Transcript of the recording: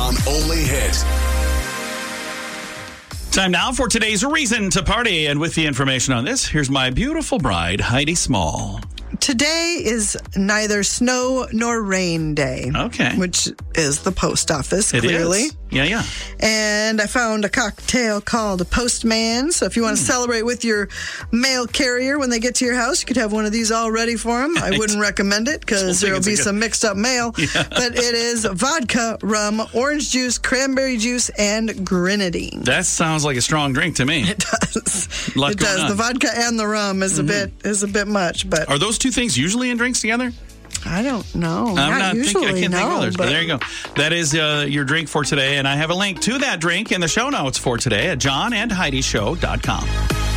on Only Hit. Time now for today's Reason to Party. And with the information on this, here's my beautiful bride, Heidi Small. Today is neither snow nor rain day. Okay. Which is the post office, clearly. It is. Yeah. And I found a cocktail called a Postman. So if you want to celebrate with your mail carrier when they get to your house, you could have one of these all ready for them. I wouldn't recommend it because there will be some mixed up mail. Yeah. But it is vodka, rum, orange juice, cranberry juice, and grenadine. That sounds like a strong drink to me. It does. It does. The vodka and the rum is a bit much. But are those two things usually in drinks together? I don't know. I'm not usually. I can't think of others, but there you go. That is your drink for today, and I have a link to that drink in the show notes for today at johnandheidishow.com.